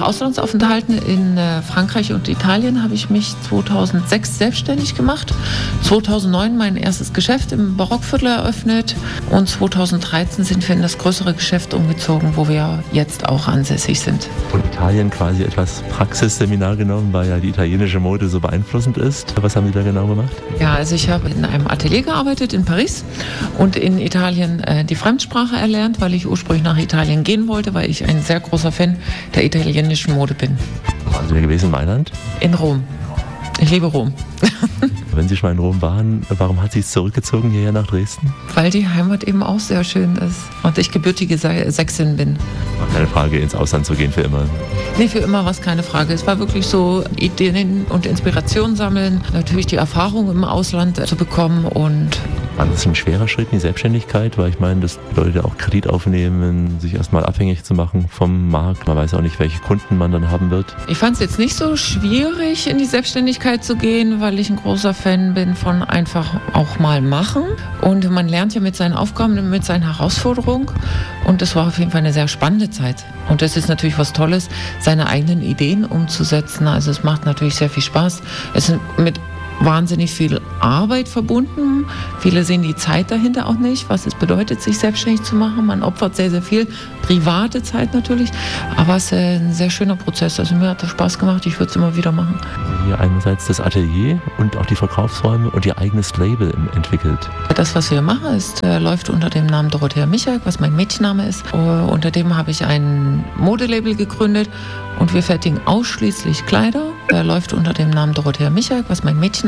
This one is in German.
Auslandsaufenthalten in Frankreich und Italien habe ich mich 2006 selbstständig gemacht. 2009 mein erstes Geschäft im Barockviertel eröffnet und 2013 sind wir in das größere Geschäft umgezogen, wo wir jetzt auch ansässig sind. Von Italien quasi etwas Praxisseminar genommen, weil ja die italienische Mode so beeinflussend ist. Was haben Sie da genau gemacht? Ja, also ich habe in einem Atelier gearbeitet in Paris und in Italien die Fremdsprache erlernt, weil ich ursprünglich nach Italien gehen wollte, weil ich ein sehr großer Fan der italienischen Mode bin. Wo waren Sie gewesen in Mailand? In Rom. Ich liebe Rom. Wenn Sie schon mal in Rom waren, warum hat Sie es zurückgezogen hierher nach Dresden? Weil die Heimat eben auch sehr schön ist und ich gebürtige Sächsin bin. War keine Frage, ins Ausland zu gehen für immer. Nee, für immer war es keine Frage. Es war wirklich so, Ideen und Inspiration sammeln, natürlich die Erfahrung im Ausland zu bekommen und... War das ein schwerer Schritt in die Selbstständigkeit? Weil ich meine, dass Leute auch Kredit aufnehmen, sich erstmal abhängig zu machen vom Markt. Man weiß auch nicht, welche Kunden man dann haben wird. Ich fand es jetzt nicht so schwierig, in die Selbstständigkeit zu gehen, weil ich ein großer Fan bin von einfach auch mal machen. Und man lernt ja mit seinen Aufgaben und mit seinen Herausforderungen. Und das war auf jeden Fall eine sehr spannende Zeit. Und das ist natürlich was Tolles, seine eigenen Ideen umzusetzen. Also es macht natürlich sehr viel Spaß. Es ist mit wahnsinnig viel Arbeit verbunden. Viele sehen die Zeit dahinter auch nicht, was es bedeutet, sich selbstständig zu machen. Man opfert sehr, sehr viel private Zeit natürlich, aber es ist ein sehr schöner Prozess. Also mir hat das Spaß gemacht, ich würde es immer wieder machen. Hier einerseits das Atelier und auch die Verkaufsräume und Ihr eigenes Label entwickelt. Das, was wir machen, läuft unter dem Namen Dorothea Michak, was mein Mädchenname ist. Unter dem habe ich ein Modelabel gegründet und wir fertigen ausschließlich Kleider. Läuft unter dem Namen Dorothea Michak, was mein Mädchenname ist.